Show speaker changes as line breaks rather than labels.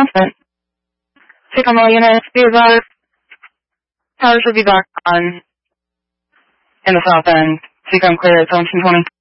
announcement. Take on all units. Be advised. Power should be back on in the south end. Become clear at 1720.